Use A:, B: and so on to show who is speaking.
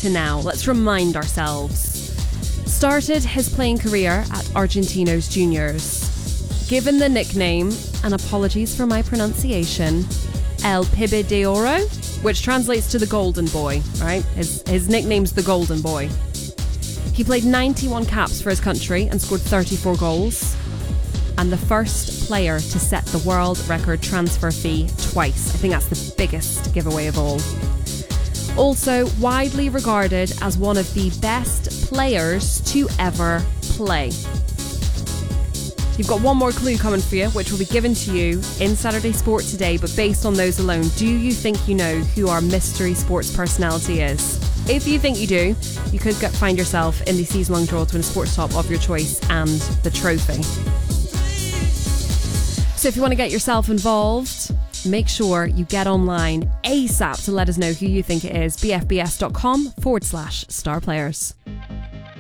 A: to now. Let's remind ourselves. Started his playing career at Argentinos Juniors. Given the nickname, and apologies for my pronunciation, El Pibe de Oro, which translates to the Golden Boy, right? His nickname's the Golden Boy. He played 91 caps for his country and scored 34 goals. And the first player to set the world record transfer fee twice. I think that's the biggest giveaway of all. Also widely regarded as one of the best players to ever play. You've got one more clue coming for you, which will be given to you in Saturday Sport today, but based on those alone, do you think you know who our mystery sports personality is? If you think you do, you could find yourself in the season-long draw to win a sports top of your choice and the trophy. So if you want to get yourself involved, make sure you get online ASAP to let us know who you think it is. bfbs.com/starplayers.